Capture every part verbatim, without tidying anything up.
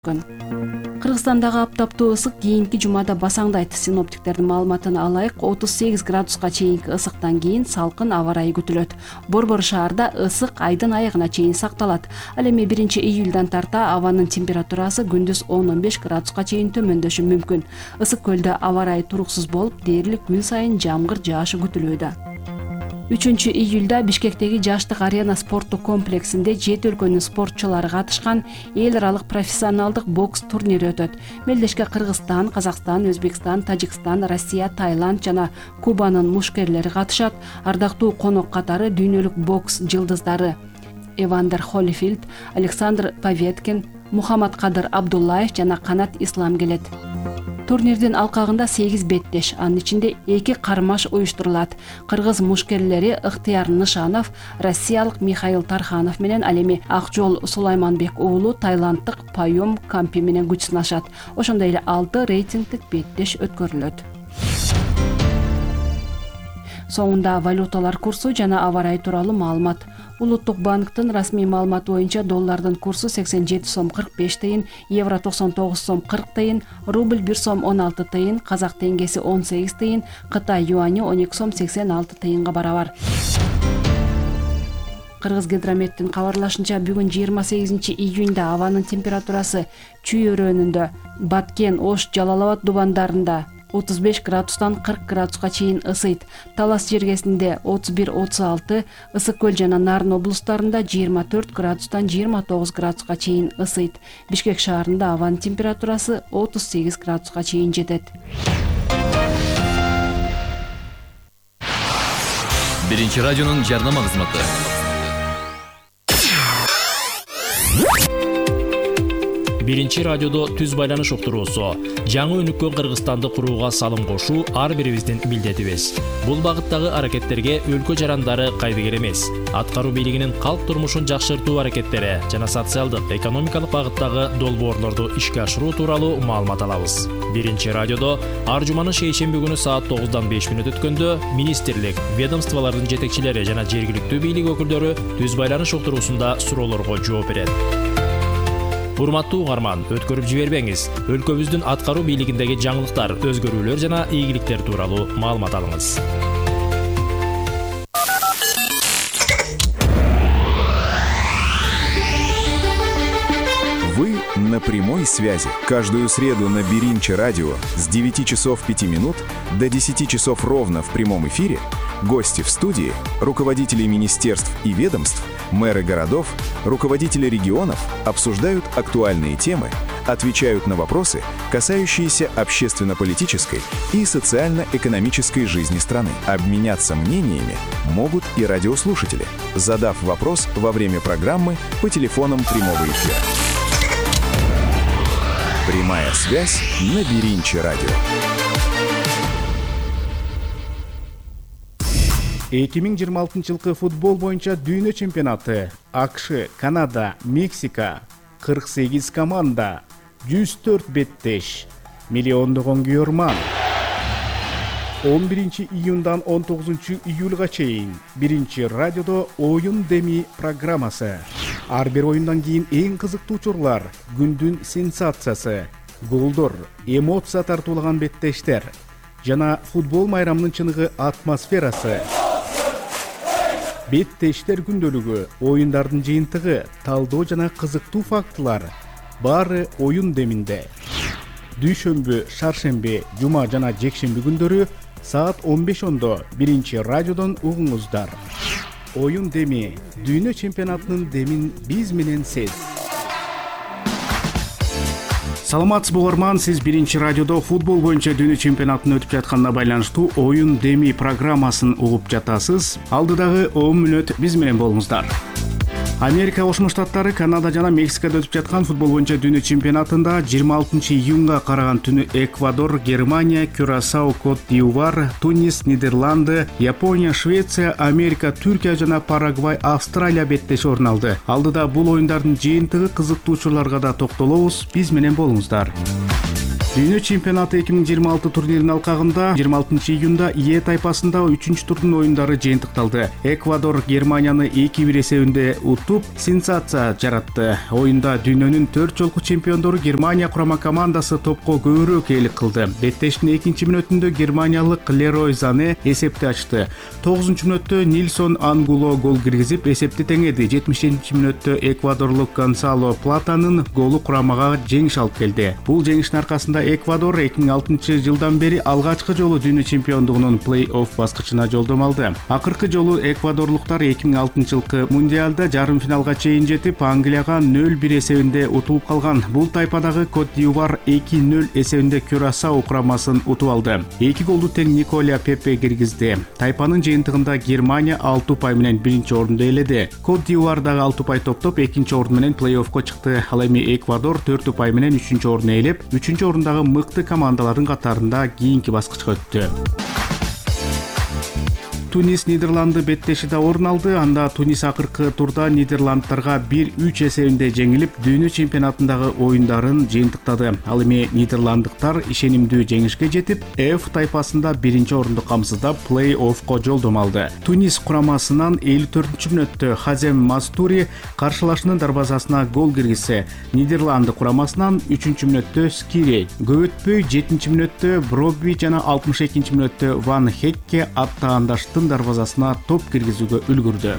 Кыргызстандагы аптаптуу ысык кийинки жумада басаңдайт. Синоптиктердин маалыматына алайык, отуз сегиз градуска чейинки ысыктан кийин салкын аба ырайы күтүлөт. Борбор шаарда ысык айдын аягына чейин сакталат. Ал эми биринчи июльдан тарта абанын температурасы күндүз он он беш градуска чейин төмөндөшү мүмкүн. Ысык көлдө аба ырайы туруксуз болуп, дээрлик күн сайын жамгыр жаашы күтүлүүдө. үчүнчү июлда Бишкектеги Жаштык арена спорттук комплексинде жети өлкөнүн спортчулары катышкан эл аралык профессионалдык бокс турнири өтөт. Мелдешке Кыргызстан, Казакстан, Өзбекстан, Тажикстан, Россия, Таиланд жана Кубанын мушкерлери катышат. Ардактуу конок катары дүйнөлүк бокс жылдыздары Эвандер Холлифилд, Александр Поветкин, Мухаммадкадыр Абдуллаев жана Канат Ислам келет. Турнирдин алкагында сегиз беттеш, анын ичинде эки кармаш уюштурулат. Кыргыз мушкерлери Ыктыяр Нышанов, россиялык Михаил Тарханов менен, ал эми Акжол Сулайманбек уулу тайланддык Пayom Кампи менен күч сынашат. Ошондой эле алты рейтингдик беттеш өткөрүлөт. Соңунда валюталар курсу жана аба ырайы тууралуу маалымат. Улуттук банктын расмий маалыматы боюнча доллардын курсу сексен жети сом кырк беш тыйын, евро токсон тогуз сом кырк тыйын, рубль бир сом он алты тыйын, казак теңгеси он сегиз тыйын, Кытай юани он эки сом сексен алты тыйынга барабар. Кыргыз гидрометтин кабарлашынча, бүгүн жыйырма сегизинчи июнда абанын температурасы Чүй өрөөнүндө, Баткен, Ош, Жалал Абад дубандарында отуз беш градустан кырк градуска чейин ысыйт. Талас жергесинде отуз бир отуз алты, Ысык көл жана Нарын облустарында жыйырма төрт градустан жыйырма тогуз градуска чейин ысыйт. Бишкек шаарында абанын температурасы отуз сегиз градуска чейин жетет. Биринчи радионун жарнама кызматы. Биринчи радиодо түз байланыш уктуруусу, жаңы өнүккөн Кыргызстанды курууга салым кошуу ар бирибиздин милдетибиз. Бул багыттагы аракеттерге өлкө жарандары кайдыгер эмес. Аткаруу бийлигинин калк турмушун жакшыртуу аракеттери жана социалдык, экономикалык багыттагы долбоорлорду ишке ашыруу тууралуу маалымат алабыз. Биринчи радиодо ар жуманын шейшемби күнү саат тогуздан беш мүнөт өткөндө министрлик, ведомстволордун жетекчилери жана жергиликтүү бийлик өкүлдөрү түз байланыш уктуруусунда суроолорго жооп берет. Урматтуу угарман, өткөрүп жибербеңиз. Өлкөбүздүн аткаруу бийлигиндеги жаңылыктар, өзгөрүүлөр жана ийгиликтер тууралуу маалымат алыңыз. Вы на прямой связи. Каждую среду на Биринчи радио с девяти часов пяти минут до десяти часов ровно в прямом эфире гости в студии, руководители министерств и ведомств, мэры городов, руководители регионов обсуждают актуальные темы, отвечают на вопросы, касающиеся общественно-политической и социально-экономической жизни страны. Обменяться мнениями могут и радиослушатели, задав вопрос во время программы по телефонам прямого эфира. Прямая связь на Биринчи радио. эки миң жыйырма алтынчы жылкы футбол боюнча дүйнө чемпионаты. АКШ, Канада, Мексика, кырк сегиз команда, жүз төрт беттеш, миллиондогон күйөрман. он биринчи июндан он тогузунчу июлга чейин Биринчи радиодо оюн деми программасы. Ар бир оюндан кийин эң кызыктуу учурлар, күндүн сенсациясы, голдор, эмоция тартуулаган беттештер жана футбол майрамынын чыныгы атмосферасы. Беттештер күндөлүгү, оюндардын жыйынтыгы, талдоо жана кызыктуу фактылар баары оюн деминде. Дүйшөмбү, шаршемби, жума жана жекшемби күндөрү саат он беш ондо Биринчи радиодон угуңуздар. Оюн деми, дүйнө чемпионатынын демин биз менен сез. Саламатсызбы угарман, сиз Биринчи радиодо футбол боюнча дүйнө чемпионатынын өтүп жатканына байланыштуу оюн деми программасын угуп жатасыз. Алдыдагы он мүнөт биз менен болуңуздар. Америка Кошмо Штаттары, Канада жана Мексикада өтүп жаткан футбол боюнча дүйнө чемпионатында жыйырма алтынчы июнга караган түнү Эквадор, Германия, Кюрасау, Кот-д'Ивуар, Тунис, Нидерланды, Япония, Швеция, Америка, Түркия жана Парагвай, Австралия беттеш орун алды. Алдыда бул оюндардын жыйынтыгы кызыктуу учурларга да токтолобуз. Биз менен болуңуздар. Дүйнө чемпионаты эки миң жыйырма алты турниринин алкагында жыйырма алтынчы июнда Е тайпасындагы үчүнчү турдун оюндары жыйынтыкталды. Эквадор Германияны эки бир эсебинде утуп, сенсация жаратты. Оюнда дүйнөнүн төрт жолку чемпиондору Германия курама командасы топко көбүрөөк ээлик кылды. Беттештин экинчи мүнөтүндө германиялык Лерой Зане эсепти ачты. тогузунчу мүнөттө Нильсон Ангуло гол киргизип эсепти теңеди. жетимиш жетинчи мүнөттө эквадорлук Гонсало Платанын голу курамага жеңиш алып келди. Бул жеңиштин аркасында Эквадор эки миң алтынчы жылдан бери алгачкы жолу дүйнө чемпиондугунун плей-офф баскычына жолдомо алды. Акыркы жолу эквадорлуктар эки миң алтынчы жылкы мундиалда жарым финалга чейин жетип, Англияга нөл бир эсебинде утулуп калган. Бул тайпадагы Кот-д'Ивуар эки нөл эсебинде Кюрасао курамасын утуп алды. Эки голду тең Николя Пепе киргизди. Тайпанын жыйынтыгында Германия алты упай менен биринчи орунду ээледи. Кот-д'Ивуар дагы алты упай топтоп экинчи орун менен плей-оффко чыкты. Ал эми Эквадор төрт упай менен үчүнчү орунду ээлеп, үчүнчү орундагы мыкты командалардын катарында кийинки баскычка өттү. Тунис Нидерланды беттешиде орун алды. Анда Тунис акыркы турда Нидерландтарга бир үч эсебинде жеңилип, дүйнө чемпионатындагы оюндарын жыйынтыктады. Ал эми нидерланддыктар ишенимдүү жеңишке жетип, F тайпасында биринчи орунду камсыздап, плей-оффко жолдомо алды. Тунис курамасынан элүү төртүнчү мүнөттө Хазем Мастури каршылашынын дарбазасына гол киргизсе, Нидерланды курамасынан үчүнчү мүнөттө Скири, көп өтпөй жетинчи мүнөттө Брогби жана алтымыш экинчи мүнөттө Ван Хекке аттаандаштын дарбазасына топ киргизүүгө үлгүрдү.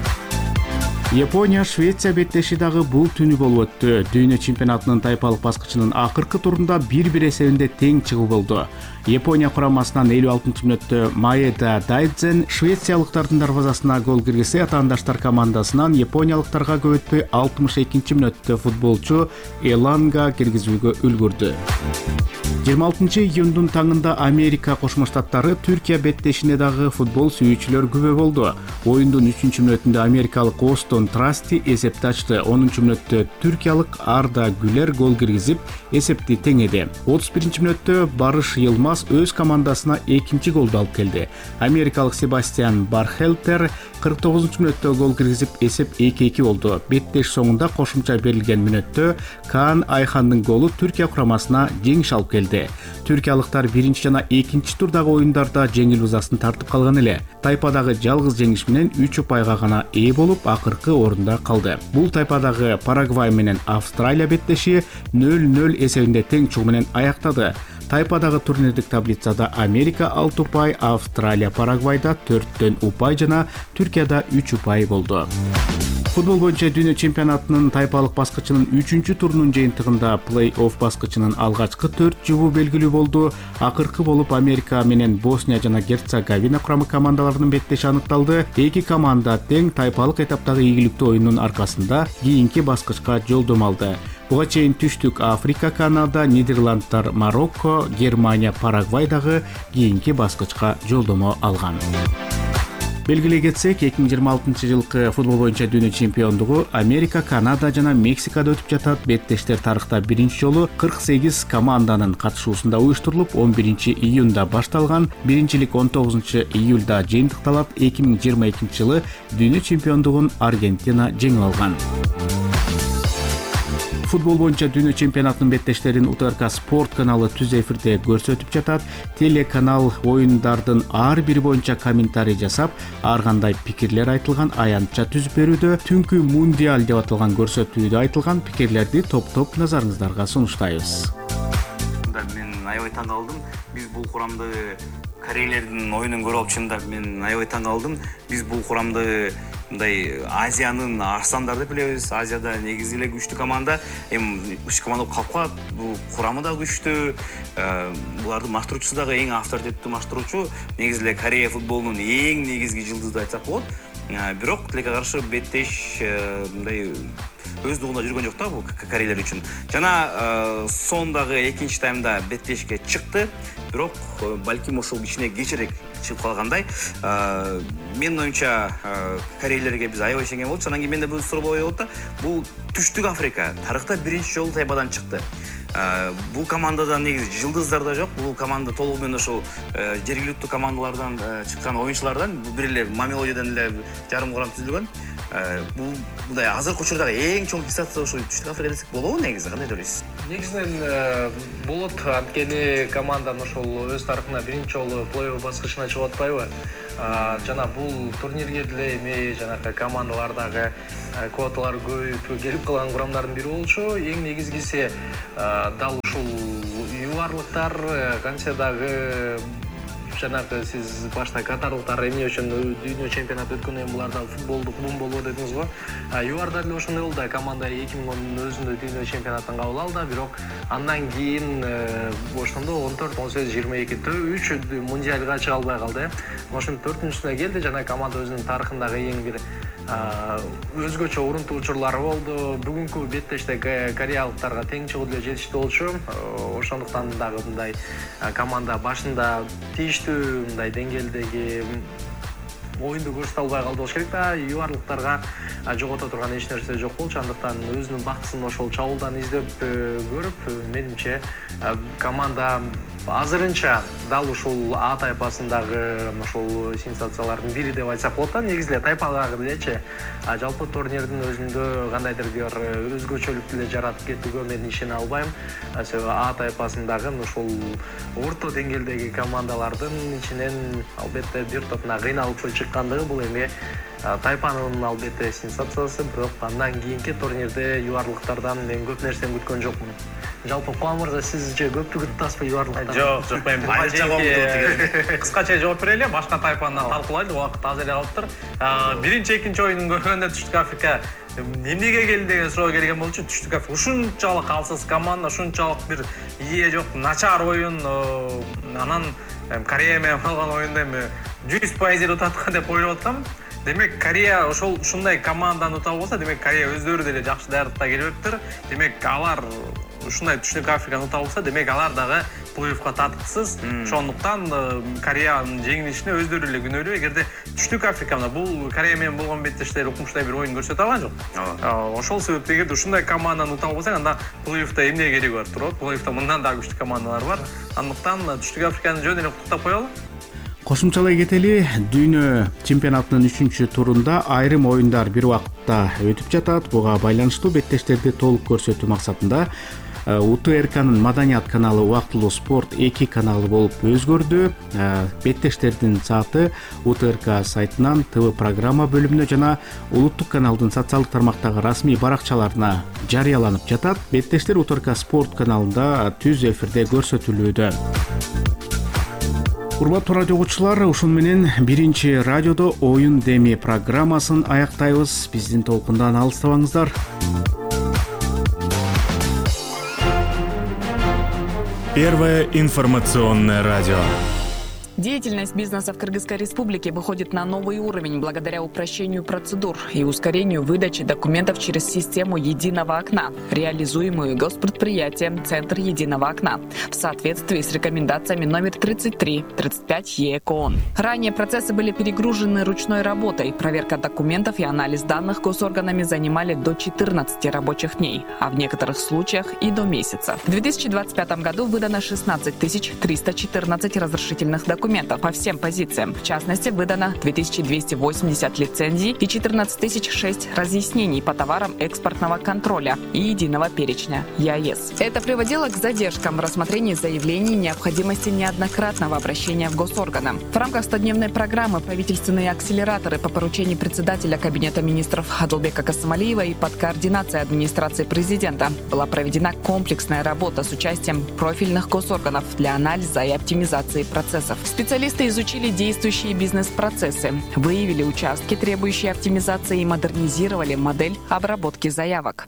Япония Швеция беттеши дагы бул түнү болуп өттү. Дүйнө чемпионатынын тайпалык баскычынын акыркы турунда бир бир эсебинде тең чыгуу болду. Япония курамасынан элүү алтынчы мүнөттө Маэда Дайдзен швециялыктардын дарбазасына гол киргизсе, атаандаштар командасынан япониялыктарга көп өтпөй алтымыш экинчи мүнөттө футболчу Эланга киргизүүгө үлгүрдү. жыйырма алтынчы июндун таңында Америка Кошмо Штаттары Түркия беттешине дагы футбол сүйүүчүлөр күбө болду. Оюндун үчүнчү мүнөтүндө америкалык Остон Трасти эсепти ачты. онунчу мүнөттө түркиялык Арда Гүлер гол киргизип, эсепти теңеди. отуз биринчи мүнөттө Барыш Йылмаз өз командасына экинчи голду алып келди. Америкалык Себастьян Бархелтер кырк тогузунчу мүнөттө гол киргизип, эсеп эки эки болду. Беттеш соңунда кошумча берилген мүнөттө Каан Айхандын голу Түркия курамасына жеңиш алып келди. Түркиялыктар биринчи жана экинчи турдагы оюндарда жеңил узасын тартып калган эле. Тайпадагы жалгыз жеңиш менен үч упайга гана ээ болуп, акыркы орунда калды. Бул тайпадагы Парагвай менен Австралия беттеши нөл нөл эсебинде тең чыгуу менен аяктады. Тайпадагы турнирдик таблицада Америка алты упай, Австралия Парагвайда төрттөн упай жана Түркияда үч упай болду. Футбол боюнча дүйнө чемпионатынын тайпалык баскычынын үчүнчү турунун жыйынтыгында плей-офф баскычынын алгачкы төрт жубу белгилүү болду. Акыркы болуп Америка менен Босния жана Герцеговина курамы командаларынын беттеши аныкталды. Эки команда тең тайпалык этаптагы ийгиликтүү оюнунун аркасында кийинки баскычка жолдомо алды. Буга чейин Түштүк Африка, Канада, Нидерландтар, Марокко, Германия, Парагвай дагы кийинки баскычка жолдомо алган. Белгилей кетсек, эки миң жыйырма алтынчы жылкы футбол боюнча дүйнө чемпиондугу Америка, Канада жана Мексикада өтүп жатат. Беттештер тарыхта биринчи жолу кырк сегиз команданын катышуусунда уюштурулуп, он биринчи июнда башталган. Биринчилик он тогузунчу июлда жыйынтыкталат. эки миң жыйырма экинчи жылы дүйнө чемпиондугун Аргентина жеңип алган. Футбол боюнча дүйнө чемпионатынын беттештерин У Т Р К Спорт каналы түз эфирде көрсөтүп жатат. Телеканал оюндардын ар бири боюнча комментарий жасап, ар кандай пикирлер айтылган аянтча түзүп берүүдө. Түнкү мундиаль деп аталган көрсөтүүдө айтылган пикирлерди топ-топ назарыңыздарга сунуштайбыз. Мен аябай таң калдым. Биз бул курамды корейлердин оюнун көрүп алып, чындап мен аябай таң калдым. Биз бул курамды мындай Азиянын арстандары деп билебиз. Азияда негизи эле күчтүү команда, эми күчтүү команда болуп калып калат. Бул курамы да күчтүү. Булардын маштыруучусу дагы эң авторитеттүү маштыруучу. Негизи эле Корея футболунун эң негизги жылдызы айтсак болот. Бирок тилекке каршы беттеш мындай өз дугунда жүргөн жок да бул корейлер үчүн. Жана сондагы экинчи таймда беттешке чыкты. Бирок балким ошол кичине кечирээк чыгып калгандай. Менин оюмча корейлерге биз аябай ишенген болчу. Анан кийин менде бул суроо болот да, бул Түштүк Африка тарыхта биринчи жолу тайпадан чыкты. Бул командада негизи жылдыздар да жок. Бул команда толугу менен ошол жергиликтүү командалардан чыккан оюнчулардан, бир эле Мамелодиядан эле жарым курам түзүлгөн. Бул мындай азыркы учурдагы эң чоң дистанция ошол Түштүк Африка десек болобу негизи, кандай ойлойсуз? негизинен болот, анткени команда ошол өз тарыхында биринчи жолу плей-офф баскычына чыгып атпайбы? Жана бул турнирге деле эми жанакы командалардагы квоталар көбөйүп келип калган курамдардын бири болчу. Эң негизгиси дал ушул юарлыктар кантседагы жанагы сиз башта катарлыктар эмне үчүн дүйнө чемпионаты өткөндөн кийин буларда футболдук бум болбу дедиңиз го. ЮАРда деле ошондой болду. Команда эки миң ондун өзүндө дүйнө чемпионатын кабыл алды, бирок андан кийин ошондо он төрт, он сегиз, жыйырма эки үч мундиалга чыга албай калды. Ошонун төртүнчүсүнө келди жана команда өзүнүн тарыхындагы эң бир өзгөчө урунтуу учурлары болду. Бүгүнкү беттеште кореялыктарга тең чыгуу деле жетиштүү болчу. Ошондуктан дагы мындай команда башында тийиштүү мындай деңгээлдеги оюнду көрсөтө албай калды болуш керек да. ЮАРлыктарга жогото турган эч нерсе жок болчу. Андыктан өзүнүн бактысын ошол чабуулдан издеп көрүп, менимче команда азырынча дал ушул А тайпасындагы ошол сенсациялардын бири деп айтсак болот да. Негизи эле тайпадагы делечи жалпы турнирдин өзүндө кандайдыр бир өзгөчөлүк деле жаратып кетүүгө мен ишене албайм. Себеби А тайпасындагы ошол орто деңгээлдеги командалардын ичинен албетте бир топуна кыйналып чыккандыгы бул эми тайпанын албетте сенсациясы. Бирок андан кийинки турнирде ЮАРлыктардан мен көп нерсени күткөн жокмун. Жалпы Кубан мырза, сиз же көптү күтүп атасызбы ЮАРлыктардан? Жок, жок, мен айрыкча болду. Кыскача жооп берели, башка тайпаны талкуулайлы, убакыт аз эле калыптыр. Биринчи, экинчи оюнун көргөндө Түштүк Африка эмнеге келди деген суроо келген болчу. Түштүк Африка ушунчалык алсыз команда, ушунчалык бир ие жок, начар оюн, анан Корея менен алган оюнда эми жүз пайыз утат деп ойлоп аткам. Демек Корея ошол ушундай команданы утап болсо, демек Корея өздөрү деле жакшы даярдыкта келиптир. Демек алар ушундай Түштүк Африканы утап болсо, демек алар дагы плей-оффко татыксыз. Ошондуктан Кореянын жеңилишине өздөрү эле күнөөлүү. Эгерде Түштүк Африкада бул Корея менен болгон беттештер укмуштай бир оюн көрсөтө алган жок. Ошол себептен эгерде ушундай команданы утап болсоң, анда плей-оффто эмне кереги бар турат? Плей-оффто мындан да күчтүү командалар бар. Андыктан Түштүк Африканы жөн эле куттуктап коелу. Кошумчалай кетели, дүйнө чемпионатынын үчүнчү турунда айрым оюндар бир убакытта өтүп жатат. Буга байланыштуу беттештерди толук көрсөтүү максатында УТРКнын Маданият каналы Убактылуу спорт эки каналы болуп өзгөрдү. Беттештердин сааты УТРК сайтынан ТВ программа бөлүмүнө жана улуттук каналдын социалдык тармактагы расмий баракчаларына жарыяланып жатат. Беттештер УТРК спорт каналында түз эфирде көрсөтүлүүдө. Урматтуу радио угуучулар, ушун менен биринчи радиодо оюн деми программасын аяктайбыз. Биздин толкундан алыстабаңыздар. Первое информационное радио. Деятельность бизнеса в Кыргызской республике выходит на новый уровень благодаря упрощению процедур и ускорению выдачи документов через систему единого окна, реализуемую госпредприятием «Центр единого окна» в соответствии с рекомендациями номер тридцать три тридцать пять ЕЭК ООН. Ранее процессы были перегружены ручной работой. Проверка документов и анализ данных госорганами занимали до четырнадцати рабочих дней, а в некоторых случаях и до месяца. В две тысячи двадцать пятом году выдано шестнадцать тысяч триста четырнадцать разрешительных документов. документов по всем позициям. В частности, выдано две тысячи двести восемьдесят лицензий и четырнадцать тысяч шесть разъяснений по товарам экспортного контроля и единого перечня ЕАЭС. Это приводило к задержкам в рассмотрении заявлений и необходимости неоднократного обращения в госорганы. В рамках стодневной программы «Правительственные акселераторы» по поручению председателя Кабинета министров Адылбека Касымалиева и под координацией администрации президента была проведена комплексная работа с участием профильных госорганов для анализа и оптимизации процессов. Специалисты изучили действующие бизнес-процессы, выявили участки, требующие оптимизации, и модернизировали модель обработки заявок.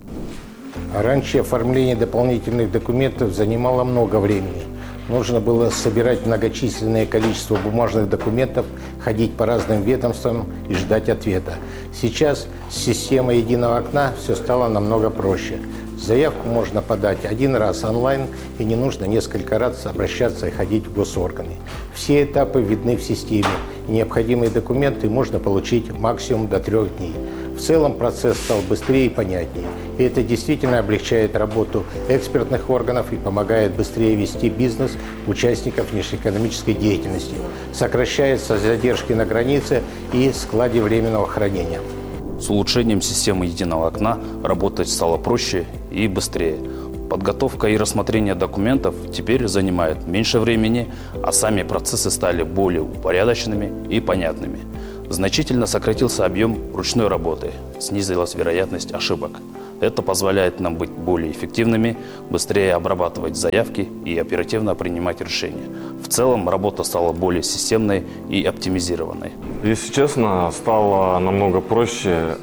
Раньше оформление дополнительных документов занимало много времени. Нужно было собирать многочисленное количество бумажных документов, ходить по разным ведомствам и ждать ответа. Сейчас с системой единого окна все стало намного проще. Заявку можно подать один раз онлайн, и не нужно несколько раз обращаться и ходить в госорганы. Все этапы видны в системе, и необходимые документы можно получить максимум до трех дней. В целом процесс стал быстрее и понятнее. И это действительно облегчает работу экспертных органов и помогает быстрее вести бизнес участников внешнеэкономической деятельности. Сокращаются задержки на границе и складе временного хранения. С улучшением системы единого окна работать стало проще и быстрее. Подготовка и рассмотрение документов теперь занимает меньше времени, а сами процессы стали более упорядоченными и понятными. Значительно сократился объем ручной работы, снизилась вероятность ошибок. Это позволяет нам быть более эффективными, быстрее обрабатывать заявки и оперативно принимать решения. В целом работа стала более системной и оптимизированной. Если честно, стало намного проще.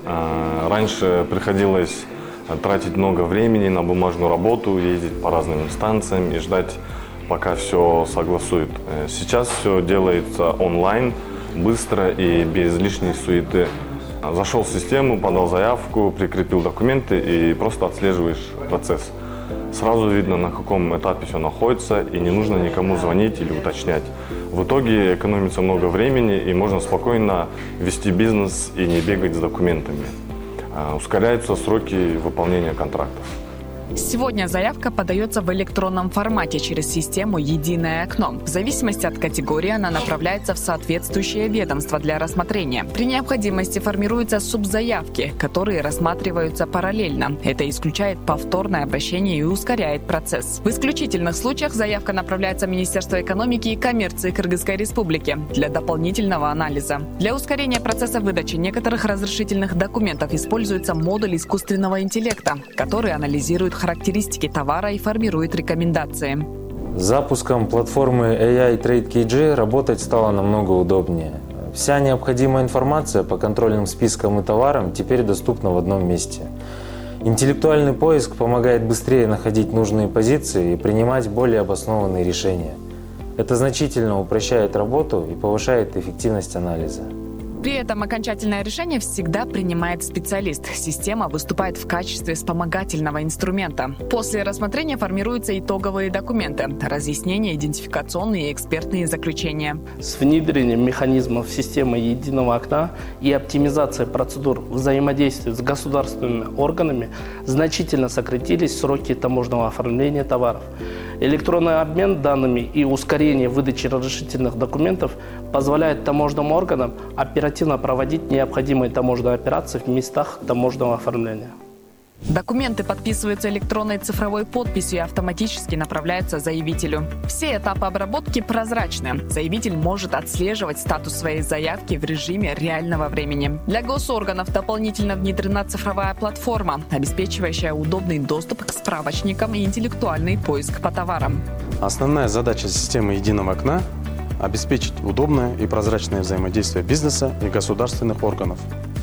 Раньше приходилось тратить много времени на бумажную работу, ездить по разным инстанциям и ждать, пока все согласуют. Сейчас все делается онлайн, быстро и без лишней суеты. Зашел в систему, подал заявку, прикрепил документы и просто отслеживаешь процесс. Сразу видно, на каком этапе все находится, и не нужно никому звонить или уточнять. В итоге экономится много времени, и можно спокойно вести бизнес и не бегать с документами. Ускоряются сроки выполнения контрактов. Сегодня заявка подается в электронном формате через систему «Единое окно». В зависимости от категории она направляется в соответствующее ведомство для рассмотрения. При необходимости формируются субзаявки, которые рассматриваются параллельно. Это исключает повторное обращение и ускоряет процесс. В исключительных случаях заявка направляется в Министерство экономики и коммерции Кыргызской Республики для дополнительного анализа. Для ускорения процесса выдачи некоторых разрешительных документов используется модуль искусственного интеллекта, который анализирует характеристики товара и формирует рекомендации. С запуском платформы эй ай Trade кей джи работать стало намного удобнее. Вся необходимая информация по контрольным спискам и товарам теперь доступна в одном месте. Интеллектуальный поиск помогает быстрее находить нужные позиции и принимать более обоснованные решения. Это значительно упрощает работу и повышает эффективность анализа. При этом окончательное решение всегда принимает специалист. Система выступает в качестве вспомогательного инструмента. После рассмотрения формируются итоговые документы, разъяснения, идентификационные и экспертные заключения. С внедрением механизмов системы единого окна и оптимизацией процедур взаимодействия с государственными органами значительно сократились сроки таможенного оформления товаров. Электронный обмен данными и ускорение выдачи разрешительных документов позволяет таможенным органам оперативно проводить необходимые таможенные операции в местах таможенного оформления. Документы подписываются электронной цифровой подписью и автоматически направляются заявителю. Все этапы обработки прозрачны. Заявитель может отслеживать статус своей заявки в режиме реального времени. Для госорганов дополнительно внедрена цифровая платформа, обеспечивающая удобный доступ к справочникам и интеллектуальный поиск по товарам. Основная задача системы единого окна – обеспечить удобное и прозрачное взаимодействие бизнеса и государственных органов.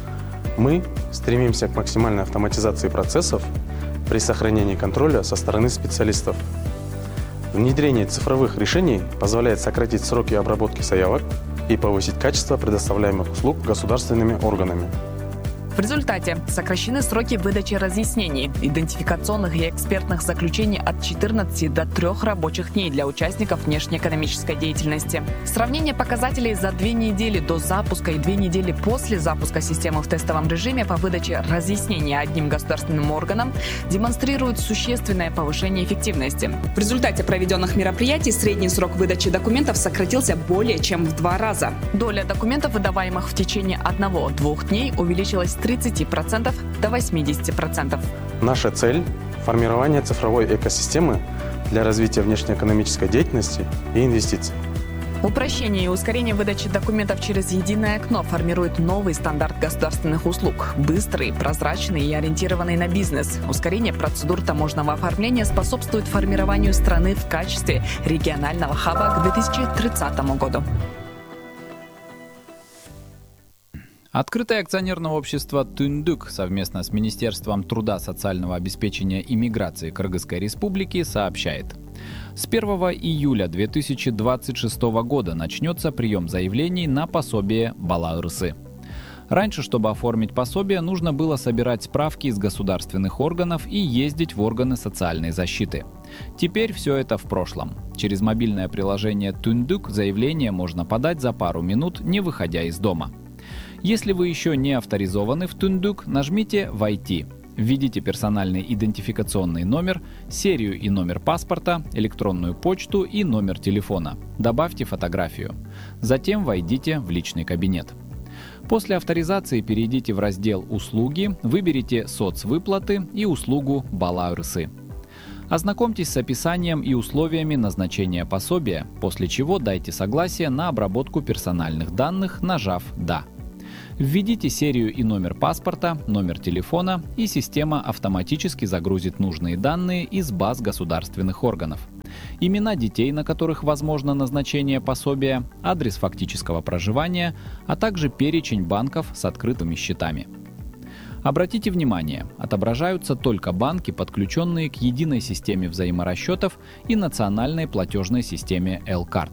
Мы стремимся к максимальной автоматизации процессов при сохранении контроля со стороны специалистов. Внедрение цифровых решений позволяет сократить сроки обработки заявок и повысить качество предоставляемых услуг государственными органами. В результате сокращены сроки выдачи разъяснений, идентификационных и экспертных заключений от четырнадцати до трёх рабочих дней для участников внешнеэкономической деятельности. Сравнение показателей за две недели до запуска и две недели после запуска системы в тестовом режиме по выдаче разъяснений одним государственным органам демонстрирует существенное повышение эффективности. В результате проведенных мероприятий средний срок выдачи документов сократился более чем в два раза. Доля документов, выдаваемых в течение одного-двух дней, увеличилась с тридцати процентов до восьмидесяти процентов. Наша цель – формирование цифровой экосистемы для развития внешнеэкономической деятельности и инвестиций. Упрощение и ускорение выдачи документов через единое окно формирует новый стандарт государственных услуг. Быстрый, прозрачный и ориентированный на бизнес. Ускорение процедур таможенного оформления способствует формированию страны в качестве регионального хаба к две тысячи тридцатому году. Открытое акционерное общество «Түндүк» совместно с Министерством труда, социального обеспечения и миграции Кыргызской Республики сообщает. С первого июля две тысячи двадцать шестого года начнется прием заявлений на пособие «Бала ырсы». Раньше, чтобы оформить пособие, нужно было собирать справки из государственных органов и ездить в органы социальной защиты. Теперь все это в прошлом. Через мобильное приложение «Түндүк» заявление можно подать за пару минут, не выходя из дома. Если вы еще не авторизованы в Түндүк, нажмите «Войти». Введите персональный идентификационный номер, серию и номер паспорта, электронную почту и номер телефона. Добавьте фотографию. Затем войдите в личный кабинет. После авторизации перейдите в раздел «Услуги», выберите «Соцвыплаты» и услугу «Бала ырсы». Ознакомьтесь с описанием и условиями назначения пособия, после чего дайте согласие на обработку персональных данных, нажав «Да». Введите серию и номер паспорта, номер телефона, и система автоматически загрузит нужные данные из баз государственных органов. Имена детей, на которых возможно назначение пособия, адрес фактического проживания, а также перечень банков с открытыми счетами. Обратите внимание, отображаются только банки, подключенные к единой системе взаиморасчетов и национальной платежной системе L-Card.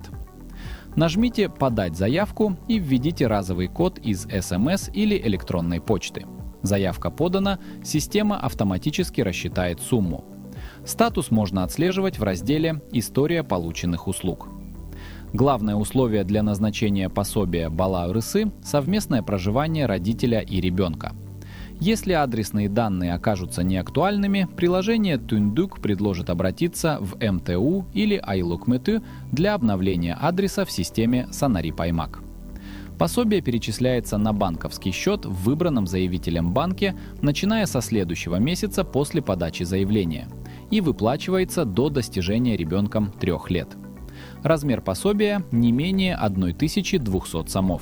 Нажмите «Подать заявку» и введите разовый код из эс эм эс или электронной почты. Заявка подана, система автоматически рассчитает сумму. Статус можно отслеживать в разделе «История полученных услуг». Главное условие для назначения пособия Бала Ырысы – совместное проживание родителя и ребенка. Если адресные данные окажутся неактуальными, приложение Түндүк предложит обратиться в эм тэ у или Айлукмету для обновления адреса в системе Санари Паймак. Пособие перечисляется на банковский счет в выбранном заявителем банке, начиная со следующего месяца после подачи заявления, и выплачивается до достижения ребенком трех лет. Размер пособия не менее тысячи двухсот сомов.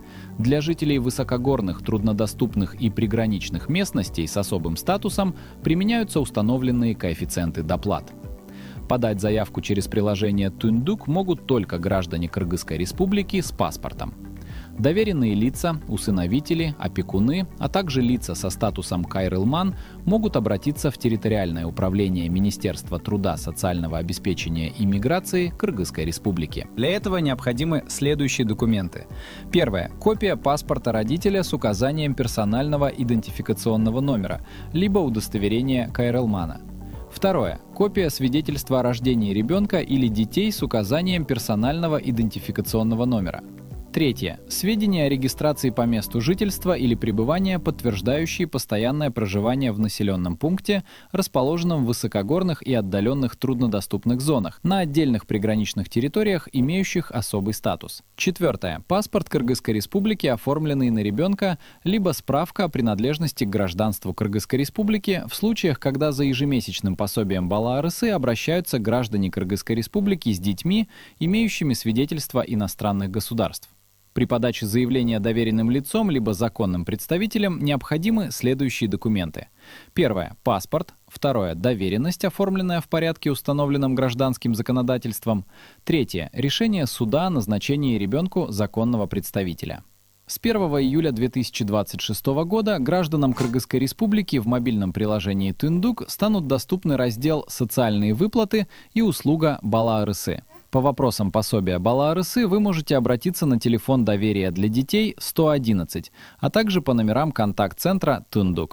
Для жителей высокогорных, труднодоступных и приграничных местностей с особым статусом применяются установленные коэффициенты доплат. Подать заявку через приложение Түндүк могут только граждане Кыргызской республики с паспортом. Доверенные лица, усыновители, опекуны, а также лица со статусом кайрылман могут обратиться в территориальное управление Министерства труда, социального обеспечения и миграции Кыргызской республики. Для этого необходимы следующие документы. Первое. Копия паспорта родителя с указанием персонального идентификационного номера, либо удостоверение кайрылмана. Второе. Копия свидетельства о рождении ребенка или детей с указанием персонального идентификационного номера. Третье. Сведения о регистрации по месту жительства или пребывания, подтверждающие постоянное проживание в населенном пункте, расположенном в высокогорных и отдаленных труднодоступных зонах, на отдельных приграничных территориях, имеющих особый статус. Четвертое. Паспорт Кыргызской республики, оформленный на ребенка, либо справка о принадлежности к гражданству Кыргызской республики в случаях, когда за ежемесячным пособием Бала Ырысы обращаются граждане Кыргызской республики с детьми, имеющими свидетельство иностранных государств. При подаче заявления доверенным лицом либо законным представителем необходимы следующие документы. Первое – паспорт. Второе – доверенность, оформленная в порядке, установленном гражданским законодательством. Третье – решение суда о назначении ребенку законного представителя. С первого июля две тысячи двадцать шестого года гражданам Кыргызской республики в мобильном приложении Түндүк станут доступны раздел «Социальные выплаты» и услуга Бала Ырысы. По вопросам пособия Бала Ырысы вы можете обратиться на телефон доверия для детей сто одиннадцать, а также по номерам контакт-центра Түндүк.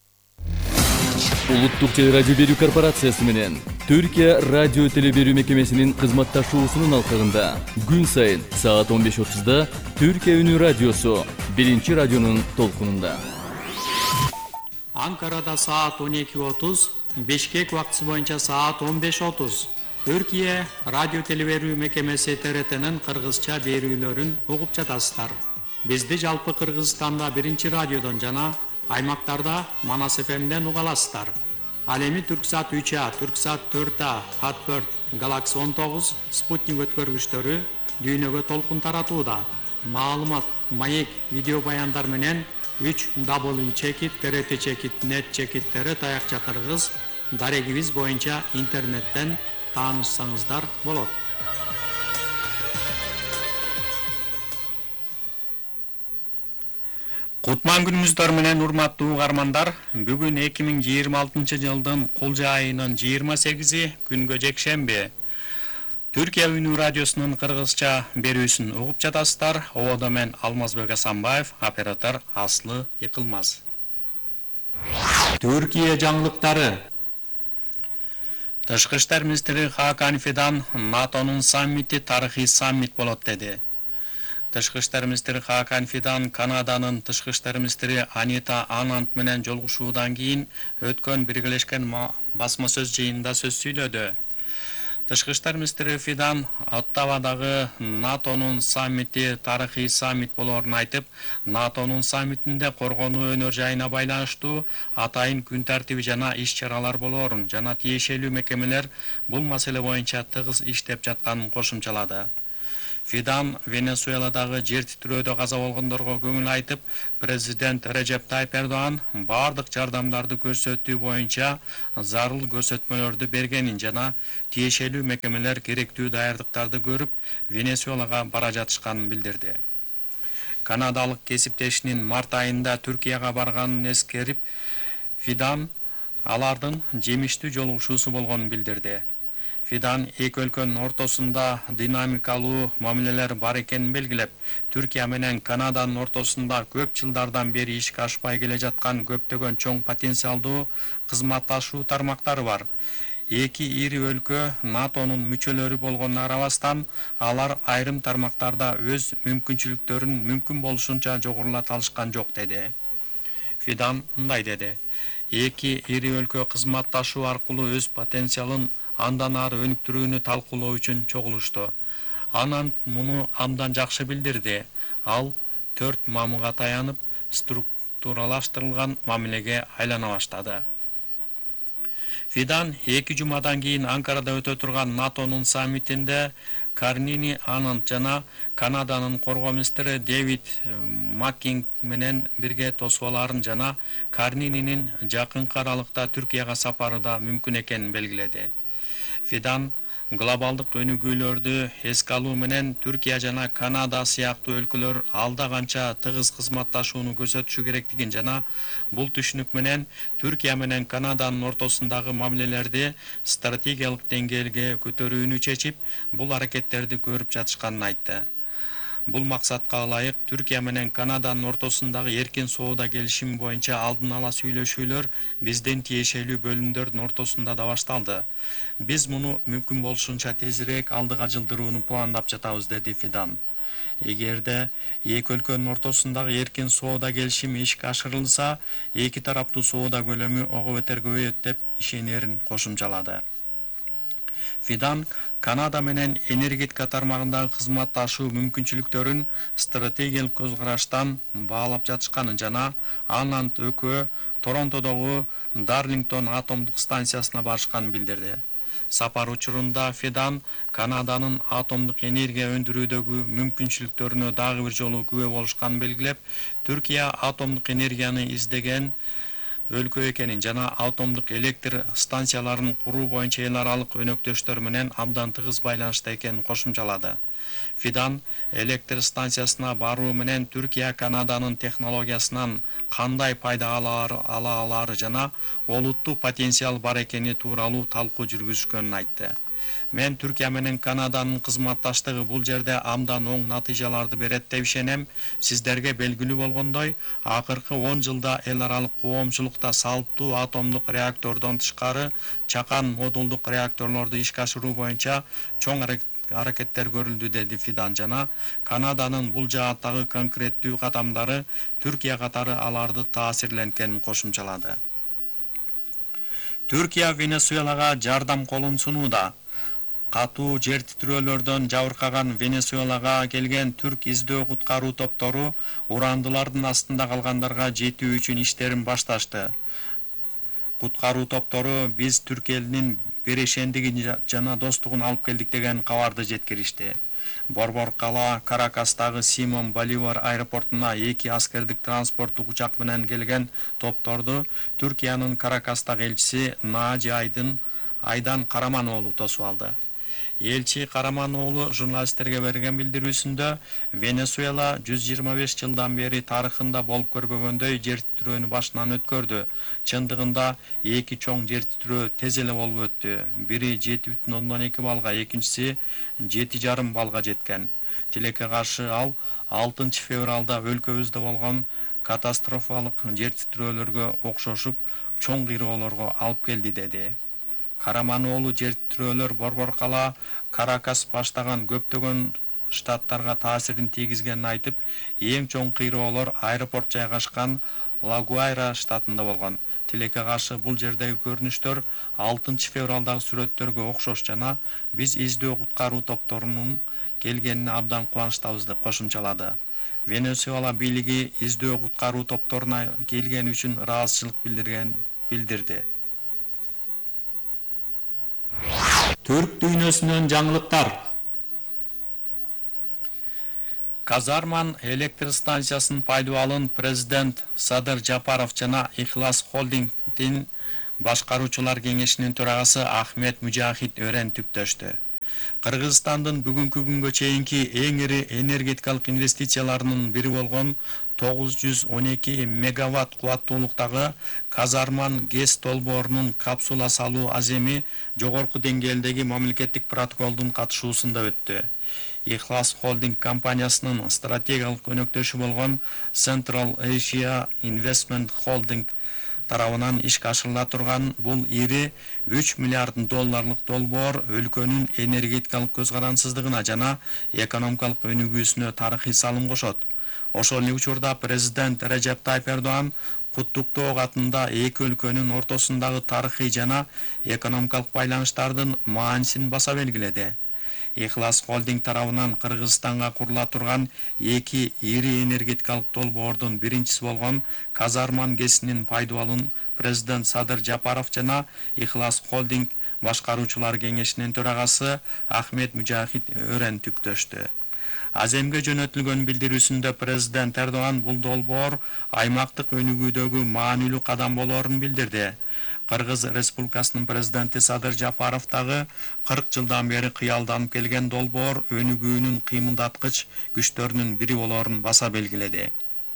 Улуттук телерадио берүү корпорациясы менен Түркия радио телеберүү мекемесинин кызматташуусунун алкагында күн сайын саат он беш отузда Түркия үнү радиосу биринчи радионун толкунунда. Анкарада саат он эки отуз, Бишкек убактысы боюнча саат он беш отуз. Түркия радио телеберүү мекемеси Т Р Т'нин кыргызча берүүлөрүн угуп жатасыздар. Бизди жалпы Кыргызстанда биринчи радиодон жана аймактарда Манас Ф M'ден уга аласыздар. Ал эми Түрксат үч А, Түрксат төрт А, Хатберт, Галакси он тогуз, Спутник өткөргүчтөрү дүйнөгө толкун таратууда. Маалымат, маек, видео баяндар менен үч дабл ю чекит, Т Р Т чекит, нет чекиттери таякча кыргыз дарегибиз боюнча интернеттен таанышсаңыздар болот. Кутман күнүңүздөр менен урматтуу угармандар, бүгүн эки миң жыйырма алтынчы жылдын кулжа айынын жыйырма сегизи күнгө жекшемби. Түркия үнү радиосунун кыргызча берүүсүн угуп жатасыздар. Ободо мен Алмазбек Асанбаев, оператор Аслы Икылмаз. Түркия жаңылыктары. Тышкы иштер министри Хакан Фидан НАТОнун саммити тарыхый саммит болот деди. Тышкы иштер министри Хакан Фидан Канаданын тышкы иштер министри Анита Анант менен жолугушуудан кийин өткөн биргелешкен басма сөз жыйынында сөз сүйлөдү. Тышкы иштер министри Фидан Оттавадагы НАТОнун саммити тарыхый саммит болоорун айтып, НАТОнун саммитинде коргонуу өнөр жайына байланыштуу атайын күн тартиби жана иш-чаралар болоорун жана тиешелүү мекемелер бул маселе боюнча тыгыз иштеп жатканын кошумчалады. Фидан Венесуэладагы жер титирөөдө каза болгондорго көңүл айтып, президент Режеп Тайип Эрдоан бардык жардамдарды көрсөтүү боюнча зарыл көрсөтмөлөрдү бергенин жана тиешелүү мекемелер керектүү даярдыктарды көрүп, Венесуэлага бара жатышканын билдирди. Канадалык кесиптешинин март айында Түркияга барганын эскерип, Фидан алардын жемиштүү жолугушуусу болгонун билдирди. Фидан эки өлкөнүн ортосунда динамикалуу мамилелер бар экенин белгилеп, Түркия менен Канаданын ортосунда көп жылдардан бери ишке ашпай келе жаткан көптөгөн чоң потенциалдуу кызматташуу тармактары бар. Эки ири өлкө НАТОнун мүчөлөрү болгонуна карабастан, алар айрым тармактарда өз мүмкүнчүлүктөрүн мүмкүн болушунча жогорулата алышкан жок деди. Фидан мындай деди: эки ири өлкө кызматташуу аркылуу өз потенциалын андан ары өнүктүрүүнү талкуулоо үчүн чогулушту. Анан муну абдан жакшы билдирди. Ал төрт мамыга таянып, структуралаштырылган мамилеге айлана баштады. Фидан эки жумадан кийин Анкарада өтө турган НАТОнун саммитинде Карнини Ананд жана Канаданын коргоо министри Дэвид Маккинг менен бирге тосуаларын жана Карнининин жакынкы аралыкта Түркияга сапары да мүмкүн экенин белгиледи. Фидан глобалдык өнүгүүлөрдү эске алуу менен Түркия жана Канада сыяктуу өлкөлөр алда канча тыгыз кызматташууну көрсөтүшү керектигин жана бул түшүнүк менен Түркия менен Канаданын ортосундагы мамилелерди стратегиялык деңгээлге көтөрүүнү чечип, бул аракеттерди көрүп жатышканын айтты. Бул максатка ылайык Түркия менен Канаданын ортосундагы эркин соода келишими боюнча алдын ала сүйлөшүүлөр биздин тиешелүү бөлүмдөрдүн ортосунда да башталды. Биз муну мүмкүн болушунча тезирээк алдыга жылдырууну пландап жатабыз, деди Фидан. Эгерде эки өлкөнүн ортосундагы эркин соода келишими ишке ашырылса, эки тараптуу соода көлөмү ого бетер көбөйөт деп ишенерин кошумчалады. Фидан Канада менен энергетика тармагындагы кызматташуу мүмкүнчүлүктөрүн стратегиялык көз караштан баалап жатышканын жана анан экөө Торонтодогу Дарлингтон атомдук станциясына барышканын билдирди. Сапар учурунда Фидан Канаданын атомдук энергия өндүрүүдөгү мүмкүнчүлүктөрүнө дагы бир жолу күбө болушканын белгилеп, Түркия атомдук энергияны издеген өлкө экенин жана атомдук электр станцияларын куруу боюнча эл аралык өнөктөштөр менен абдан тыгыз байланышта экенин кошумчалады. Фидан электр станциясына баруу менен Түркия Канаданын технологиясынан кандай пайда ала алары жана олуттуу потенциал бар экени тууралуу талкуу жүргүзүшкөнүн айтты. Мен Түркия менен Канаданын кызматташтыгы бул жерде абдан оң натыйжаларды берет деп ишенем. Сиздерге белгилүү болгондой, акыркы он жылда эл аралык коомчулукта салттуу атомдук реактордон тышкары чакан модулдук реакторлорду ишке ашыруу боюнча чоң аракеттер көрүлдү, деди Фидан жана Канаданын бул жааттагы конкреттүү кадамдары Түркия катары аларды таасирленткенин кошумчалады. Түркия Венесуэлага жардам колун сунууда. Катуу жер титирөөлөрдөн жабыркаган Венесуэлага келген түрк издөө куткаруу топтору урандылардын астында калгандарга жетүү үчүн иштерин башташты. Куткаруу топтору биз түрк элинин берешендигин жана достугун алып келдик деген кабарды жеткиришти. Борбор кала Каракастагы Симон Боливар аэропортуна эки аскердик транспорттук учак менен келген топторду Түркиянын Каракастагы элчиси Нааджи Айдын Айдан Караман-оолу тосуп алды. Элчи Караман-оолу журналисттерге берген билдирүүсүндө Венесуэла жүз жыйырма беш жылдан бери тарыхында болуп көрбөгөндөй жер титирөөнү башынан өткөрдү. Чындыгында эки чоң жер титирөө тез эле болуп өттү. Бири жети бүтүн ондон эки балга, экинчиси жети жарым балга жеткен. Тилекке каршы ал алтынчы февралда өлкөбүздө болгон катастрофалык жер титирөөлөргө окшошуп чоң кыйроолорго алып келди, деди. Караман-оолу жер титирөөлөр борбор кала Каракас баштаган көптөгөн штаттарга таасирин тийгизгенин айтып, эң чоң кыйроолор аэропорт жайгашкан Ла-Гуайра штатында болгон. тилекке каршы бул жердеги көрүнүштөр алтынчы февралдагы сүрөттөргө окшош жана биз издөө куткаруу топторунун келгенине абдан кубанычтабыз деп кошумчалады. Венесуэла бийлиги издөө куткаруу топторуна келгени үчүн ыраазычылык билдирген билдирди. Түрк дүйнөсүнөн жаңылыктар. Казарман электр станциясынын пайдалануун президент Садыр Жапаров жана Ихлас холдингдин башкаруучулар кеңешинин төрагасы Ахмет Мужахит өрен түптөштү. Кыргызстандын бүгүнкү күнгө чейинки эң ири энергетикалык инвестицияларынын бири болгон тогуз жүз он эки мегаватт кубаттуулуктагы Казарман ГЭС долбоорунун капсула салуу аземи жогорку деңгээлдеги мамлекеттик протоколдун катышуусунда өттү. Ихлас холдинг компаниясынын стратегиялык өнөктөшү болгон Central Asia Investment Holding тарабынан ишке ашырыла турган бул ири үч миллиард долларлык долбоор өлкөнүн энергетикалык көз карансыздыгына жана экономикалык өнүгүүсүнө тарыхый салым кошот. Ошол эле учурда президент Режеп Тайип Эрдоган куттуктоо катында эки өлкөнүн ортосундагы тарыхый жана экономикалык байланыштардын маанисин баса белгиледи. Ихлас холдинг тарабынан Кыргызстанга курула турган эки ири энергетикалык долбоордун биринчиси болгон Казарман ГЭСинин пайдалануун президент Садыр Жапаров жана Ихлас холдинг башкаруучулар кеңешинин төрагасы Ахмет Мужахит өрен түптөштү. Аземге жөнөтүлгөн билдирүүсүндө президент Эрдоган бул долбоор аймактык өнүгүүдөгү маанилүү кадам болоорун билдирди. Кыргыз Республикасынын президенти Садыр Жапаров дагы кырк жылдан бери кыялданып келген долбоор өнүгүүнүн кыймылдаткыч күчтөрүнүн бири болоорун баса белгиледи.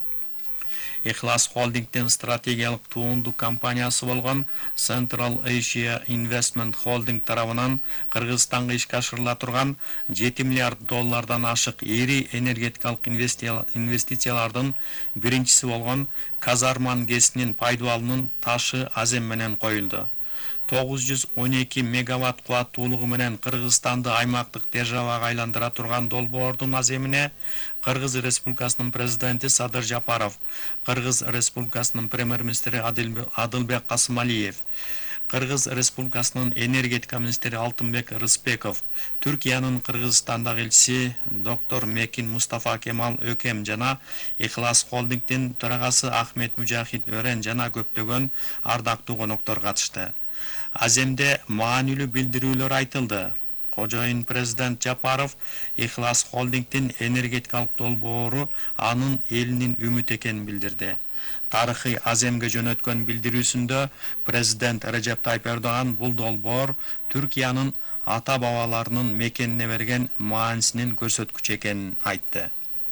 Ихлас холдингдин стратегиялык туунду компаниясы болгон Central Asia Investment Holding тарабынан Кыргызстанга ишке ашырыла турган жети миллиард доллардан ашык ири энергетикалык инвестициялардын биринчиси болгон Казарман ГЭСинин пайдалануунун ташы азем менен коюлду. тогуз жүз он эки мегаватт кубаттуулугу менен Кыргызстанды аймактык державага айландыра турган долбоордун аземине Кыргыз Республикасынын президенти Садыр Жапаров, Кыргыз Республикасынын премьер-министри Адылбек Касымалиев, Кыргыз Республикасынын энергетика министри Алтынбек Рыспеков, Түркиянын Кыргызстандагы элчиси доктор Мекин Мустафа Кемал Өкем жана Ихлас холдингдин төрагасы Ахмет Мужахит өрен жана көптөгөн ардактуу коноктор катышты. Аземде маанилүү билдирүүлөр айтылды. Кожоюн президент Жапаров Ихлас холдингдин энергетикалык долбоору анын элинин үмүт экенин билдирди. Тарыхый аземге жөнөткөн билдирүүсүндө президент Режеп Тайип Эрдоган бул долбоор Түркиянын ата бабаларынын мекенине берген маанисинин көрсөткүчү экенин айтты.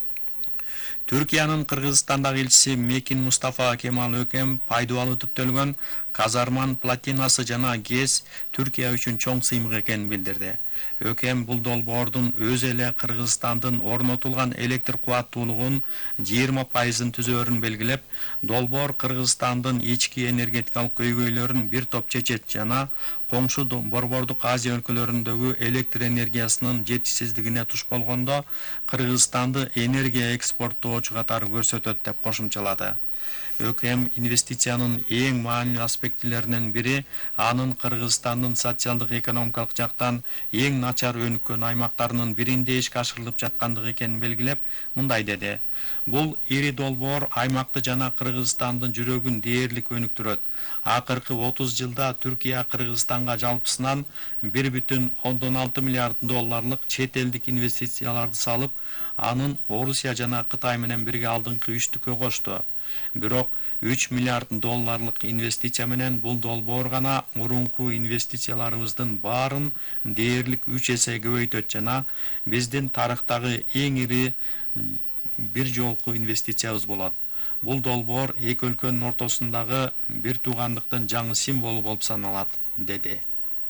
Түркиянын Кыргызстандагы элчиси Мекин Мустафа Кемал Өкем пайдалануу түптөлгөн Казарман платинасы жана ГЭС Түркия үчүн чоң сыймык экенин билдирди. Өкем бул долбоордун өз эле Кыргызстандын орнотулган электр кубаттуулугунун жыйырма пайызын түзөөрүн белгилеп, долбоор Кыргызстандын ички энергетикалык көйгөйлөрүн бир топ чечет жана коңшу Борбордук Азия өлкөлөрүндөгү электр энергиясынын жетишсиздигине туш болгондо Кыргызстанды энергия экспорттоочу катары көрсөтөт деп кошумчалады. Өкем инвестициянын эң маанилүү аспектилеринин бири анын Кыргызстандын социалдык экономикалык жактан эң начар өнүккөн аймактарынын биринде ишке ашырылып жаткандыгы экенин белгилеп, мындай деди: бул ири долбоор аймакты жана Кыргызстандын жүрөгүн дээрлик өнүктүрөт. Акыркы отуз жылда Түркия Кыргызстанга жалпысынан бир бүтүн ондон алты миллиард долларлык чет элдик инвестицияларды салып, анын Орусия жана Кытай менен бирге алдыңкы үчтүккө кошту. Бирок үч миллиард долларлык инвестиция менен бул долбоор гана мурунку инвестицияларыбыздын баарын дээрлик үч эсе көбөйтөт жана биздин тарыхтагы эң ири бир жолку инвестициябыз болот. Бул долбоор эки өлкөнүн ортосундагы бир туугандыктын жаңы символу болуп саналат, деди.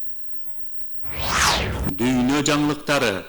Дүйнө жаңылыктары.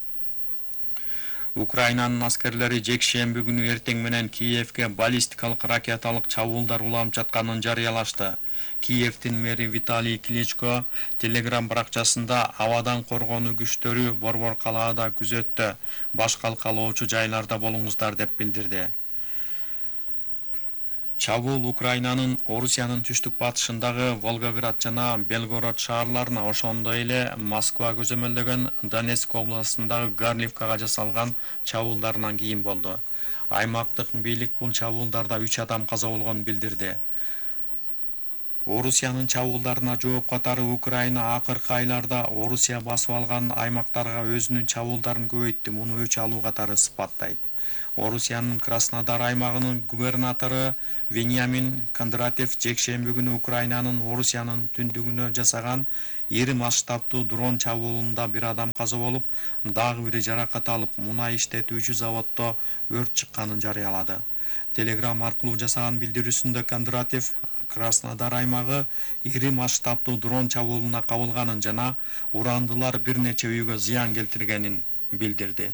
Украинанын аскерлери жекшемби күнү эртең менен Киевге баллистикалык ракеталык чабуулдар уланып жатканын жарыялашты. Киевдин мэри Виталий Кличко Телеграм баракчасында абадан коргонуу күчтөрү Борбор калаада күзөттө, баш калкалоочу жайларда болуңуздар деп билдирди. Чабуул Украинанын Орусиянын түштүк батышындагы Волгоград жана Белгород шаарларына, ошондой эле Москва көзөмөлдөгөн Донецк областындагы Гарливкага жасалган чабуулдарынан кийин болду. Аймактык бийлик бул чабуулдарда үч адам каза болгонун билдирди. Орусиянын чабуулдарына жооп катары Украина акыркы айларда Орусия басып алган аймактарга өзүнүн чабуулдарын көбөйттү, муну өч алуу катары сыпаттайт. Орусиянын Краснодар аймагынын губернатору Вениамин Кондратьев жекшемби күнү Украинанын Орусиянын түндүгүнө жасаган ири масштабтуу дрон чабуулунда бир адам каза болуп, дагы бири жаракат алып, мунай иштетүүчү заводдо өрт чыкканын жарыялады. Телеграм аркылуу жасаган билдирүүсүндө Кондратьев Краснодар аймагы ири масштабтуу дрон чабуулуна кабылганын жана урандылар бир нече үйгө зыян келтиргенин билдирди.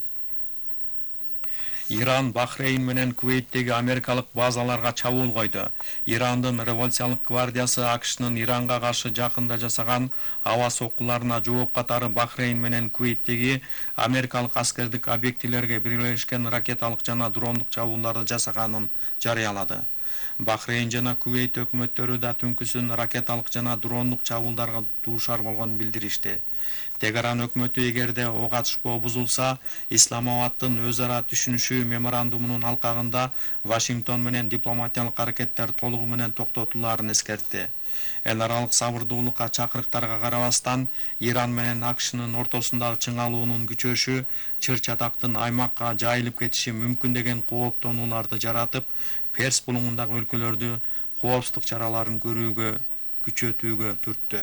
Иран, Бахрейн менен Кувейттеги америкалык базаларга чабуул койду. Ирандын революциялык гвардиясы АКШнын Иранга каршы жакында жасаган аба соккуларына жооп катары Бахрейн менен Кувейттеги америкалык аскердик объектилерге бирлешкен ракеталык жана дрондук чабуулдарды жасаганын жарыялады. Бахрейн жана Кувейт өкмөттөрү да түнкүсүн ракеталык жана дрондук чабуулдарга дуушар болгонун билдиришти. Тегеран өкмөтү эгерде ок атышпоо бузулса, Исламабадтын өз ара түшүнүшүү меморандумунун алкагында Вашингтон менен дипломатиялык аракеттер толугу менен токтотулаарын эскертти. Эл аралык сабырдуулукка чакырыктарга карабастан, Иран менен АКШнын ортосундагы чыңалуунун күчөшү чыр-чатактын аймакка жайылып кетиши мүмкүн деген кооптонууларды жаратып, Перс булуңундагы өлкөлөрдү коопсуздук чараларын көрүүгө, күчөтүүгө түрттү.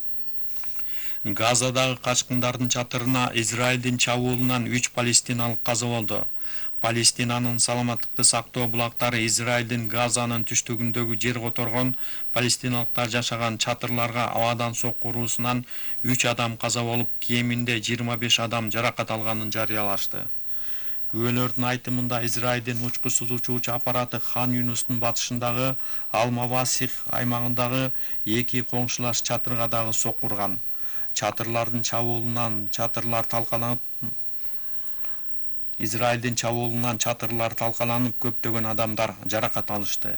Газадагы качкындардын чатырына Израилдин чабуулунан үч палестиналык каза болду. Палестинанын саламаттыкты сактоо булактары Израилдин Газанын түштүгүндөгү жер которгон палестиналыктар жашаган чатырларга абадан сокку уруусунан үч адам каза болуп, кеминде жыйырма беш адам жаракат алганын жарыялашты. Күбөлөрдүн айтымында Израилдин учкусуз учуучу аппараты Хан Юнустун батышындагы Ал-Мавасих аймагындагы эки коңшулаш чатырга дагы сокку урган. Чатырлардын чабуулунан чатырлар талкаланып, Израилдин чабуулунан чатырлар талкаланып, көптөгөн адамдар жаракат алышты.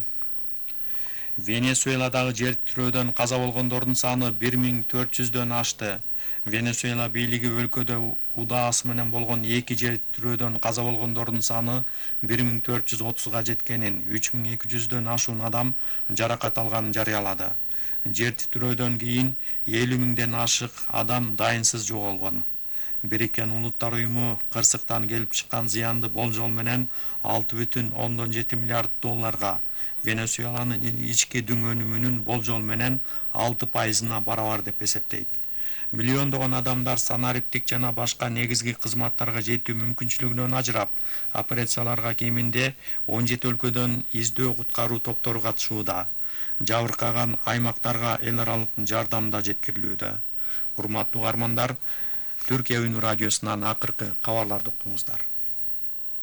Венесуэладагы жер тирөөдөн каза болгондордун саны бир миң төрт жүздөн ашты. Венесуэла бийлиги өлкөдө удаасы менен болгон эки жер тирөөдөн каза болгондордун саны бир миң төрт жүз отузга жеткенин, үч миң эки жүздөн ашуун адам жаракат алганын жарыялады. Жер титирөөдөн кийин элүү миңден ашык адам дайынсыз жоголгон. Бириккен Улуттар уюму кырсыктан келип чыккан зыянды болжол менен алты бүтүн ондон жети миллиард долларга, Венесуэланын ички дүң өнүмүнүн болжол менен алты пайызына барабар деп эсептейт. Миллиондогон адамдар санариптик жана башка негизги кызматтарга жетүү мүмкүнчүлүгүнөн ажырап, операцияларга кеминде он жети өлкөдөн издөө куткаруу топтору катышууда. Жабыркаган аймактарга эл аралык жардам да жеткирилүүдө. Урматтуу угармандар, Түркия Үнү радиосунан акыркы кабарларды уктуңуздар.